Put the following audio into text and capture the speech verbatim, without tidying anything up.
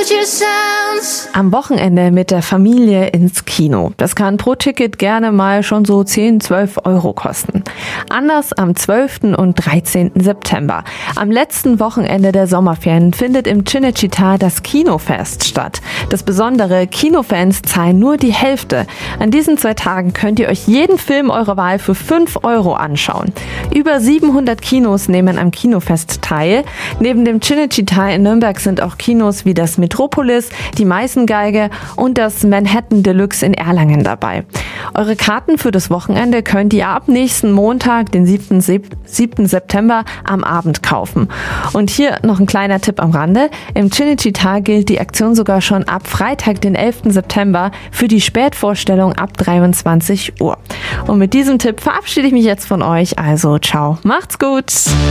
future sounds. Am Wochenende mit der Familie ins Kino. Das kann pro Ticket gerne mal schon so zehn, zwölf Euro kosten. Anders am zwölften und dreizehnten September. Am letzten Wochenende der Sommerferien findet im Cinecittà das Kinofest statt. Das Besondere, Kinofans zahlen nur die Hälfte. An diesen zwei Tagen könnt ihr euch jeden Film eurer Wahl für fünf Euro anschauen. Über siebenhundert Kinos nehmen am Kinofest teil. Neben dem Cinecittà in Nürnberg sind auch Kinos wie das Metropolis, die Meißengeige und das Manhattan Deluxe in Erlangen dabei. Eure Karten für das Wochenende könnt ihr ab nächsten Montag, den siebten September, am Abend kaufen. Und hier noch ein kleiner Tipp am Rande. Im Cinecittà gilt die Aktion sogar schon ab Freitag, den elften September, für die Spätvorstellung ab dreiundzwanzig Uhr. Und mit diesem Tipp verabschiede ich mich jetzt von euch. Also ciao, macht's gut!